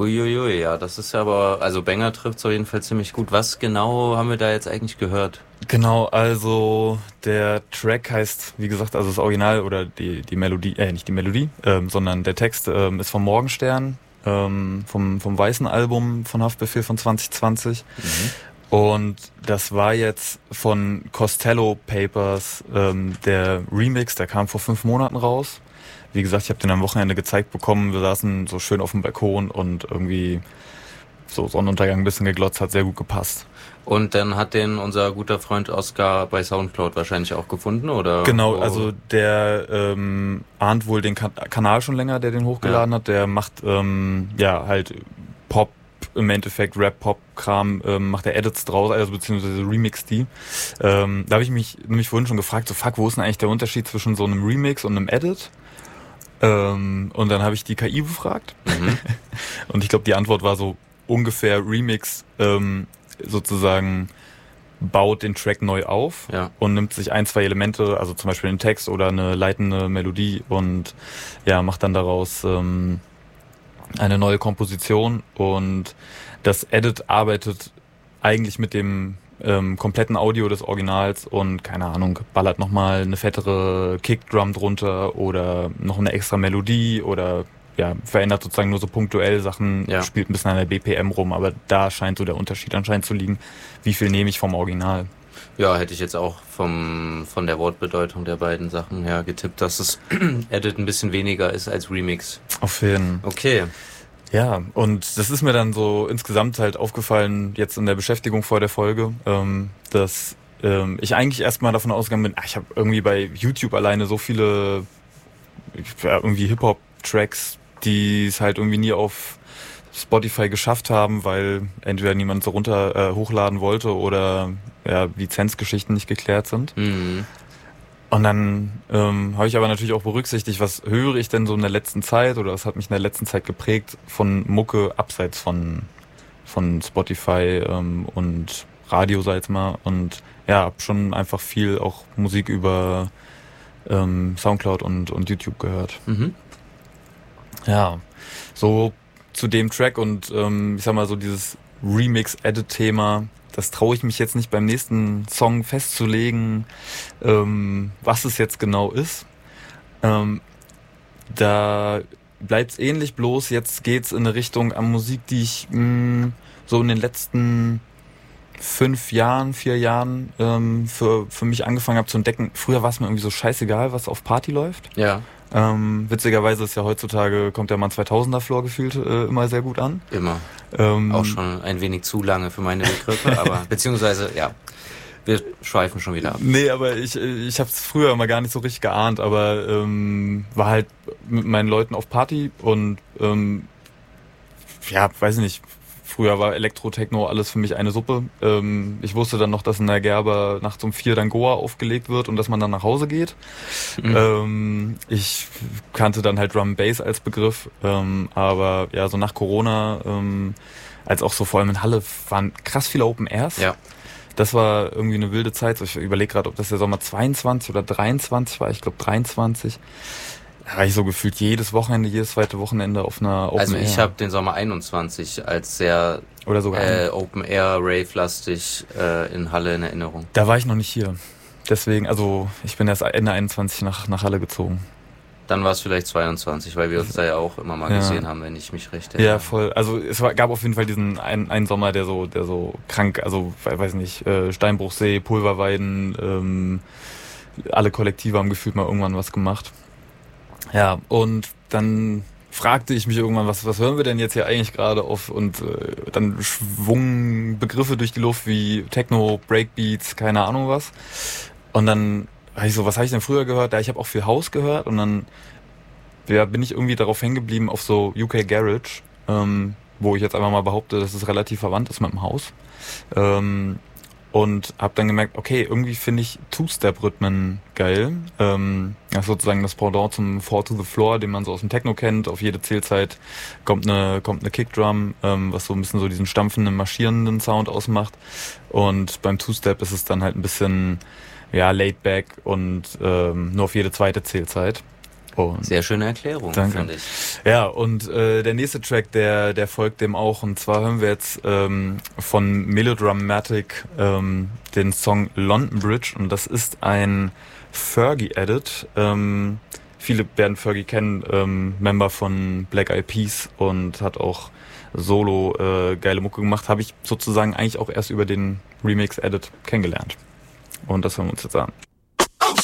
Huiuiui, ja, das ist ja aber, also Banger trifft's auf jeden Fall ziemlich gut. Was genau haben wir da jetzt eigentlich gehört? Genau, also der Track heißt, wie gesagt, also das Original oder die Melodie, nicht die Melodie, sondern der Text ist vom Morgenstern, vom weißen Album von Haftbefehl von 2020. Und das war jetzt von Costello Papers der Remix, der kam vor 5 Monaten raus. Wie gesagt, ich habe den am Wochenende gezeigt bekommen. Wir saßen so schön auf dem Balkon und irgendwie so Sonnenuntergang ein bisschen geglotzt, hat sehr gut gepasst. Und dann hat den unser guter Freund Oscar bei Soundcloud wahrscheinlich auch gefunden, oder? Genau, also der ahnt wohl den Kanal schon länger, der den hochgeladen hat. Der macht halt Pop, im Endeffekt Rap-Pop-Kram, macht er Edits draus, also beziehungsweise remixt die. Da habe ich mich nämlich vorhin schon gefragt, so fuck, wo ist denn eigentlich der Unterschied zwischen so einem Remix und einem Edit? Und dann habe ich die KI befragt. Und ich glaube, die Antwort war so ungefähr Remix sozusagen baut den Track neu auf und nimmt sich 1, 2 Elemente, also zum Beispiel den Text oder eine leitende Melodie und macht dann daraus eine neue Komposition. Und das Edit arbeitet eigentlich mit dem kompletten Audio des Originals und, keine Ahnung, ballert nochmal eine fettere Kickdrum drunter oder noch eine extra Melodie oder verändert sozusagen nur so punktuell Sachen, spielt ein bisschen an der BPM rum, aber da scheint so der Unterschied anscheinend zu liegen, wie viel nehme ich vom Original. Ja, hätte ich jetzt auch von der Wortbedeutung der beiden Sachen her getippt, dass das Edit ein bisschen weniger ist als Remix. Auf jeden Fall. Okay. Ja, und das ist mir dann so insgesamt halt aufgefallen, jetzt in der Beschäftigung vor der Folge, dass ich eigentlich erstmal davon ausgegangen bin, ich habe irgendwie bei YouTube alleine so viele irgendwie Hip-Hop-Tracks, die es halt irgendwie nie auf Spotify geschafft haben, weil entweder niemand so hochladen wollte oder Lizenzgeschichten nicht geklärt sind. Und dann habe ich aber natürlich auch berücksichtigt, was höre ich denn so in der letzten Zeit oder was hat mich in der letzten Zeit geprägt von Mucke abseits von Spotify und Radio, sag ich mal. Und habe schon einfach viel auch Musik über Soundcloud und YouTube gehört. Ja, so zu dem Track und ich sag mal so dieses Remix-Edit-Thema, das traue ich mich jetzt nicht beim nächsten Song festzulegen, was es jetzt genau ist. Da bleibt's ähnlich, bloß jetzt geht's in eine Richtung an Musik, die ich so in den letzten 4 Jahren für mich angefangen habe zu entdecken. Früher war es mir irgendwie so scheißegal, was auf Party läuft. Ja. Witzigerweise ist ja heutzutage, kommt der Mann 2000er-Floor gefühlt immer sehr gut an. Immer. Auch schon ein wenig zu lange für meine Begriffe, aber beziehungsweise, wir schweifen schon wieder ab. Nee, aber ich habe es früher immer gar nicht so richtig geahnt, aber war halt mit meinen Leuten auf Party und weiß nicht, früher war Elektro-Techno alles für mich eine Suppe. Ich wusste dann noch, dass in der Gerber nachts um 4 dann Goa aufgelegt wird und dass man dann nach Hause geht. Ich kannte dann halt Drum Bass als Begriff, aber so nach Corona, als auch so vor allem in Halle, waren krass viele Open Airs. Ja. Das war irgendwie eine wilde Zeit. Ich überlege gerade, ob das der Sommer 22 oder 23 war. Ich glaube 23. Da war ich so gefühlt jedes zweite Wochenende auf einer Open Air. Also ich habe den Sommer 21 als sehr oder sogar Open Air, Rave-lastig in Halle in Erinnerung. Da war ich noch nicht hier. Deswegen, also ich bin erst Ende 21 nach Halle gezogen. Dann war es vielleicht 22, weil wir uns da ja auch immer mal gesehen haben, wenn ich mich recht erinnere. Ja, voll. Also gab auf jeden Fall diesen einen Sommer, der so krank, also weiß nicht, Steinbruchsee, Pulverweiden, alle Kollektive haben gefühlt mal irgendwann was gemacht. Ja, und dann fragte ich mich irgendwann, was hören wir denn jetzt hier eigentlich gerade auf? Und dann schwungen Begriffe durch die Luft wie Techno, Breakbeats, keine Ahnung was. Und dann war ich so, was habe ich denn früher gehört? Ja, ich habe auch viel House gehört und dann bin ich irgendwie darauf hängen geblieben auf so UK Garage, wo ich jetzt einfach mal behaupte, dass es relativ verwandt ist mit dem House. Und habe dann gemerkt, okay, irgendwie finde ich Two-Step-Rhythmen geil. Das ist sozusagen das Pendant zum Four to the Floor, den man so aus dem Techno kennt. Auf jede Zählzeit kommt eine Kickdrum, was so ein bisschen so diesen stampfenden, marschierenden Sound ausmacht. Und beim Two-Step ist es dann halt ein bisschen laid back und nur auf jede zweite Zählzeit. Und sehr schöne Erklärung, finde ich. Ja, und der nächste Track, der folgt dem auch. Und zwar hören wir jetzt von Melodramatic den Song London Bridge. Und das ist ein Fergie-Edit. Viele werden Fergie kennen, Member von Black Eyed Peas, und hat auch solo geile Mucke gemacht. Habe ich sozusagen eigentlich auch erst über den Remix-Edit kennengelernt. Und das hören wir uns jetzt an.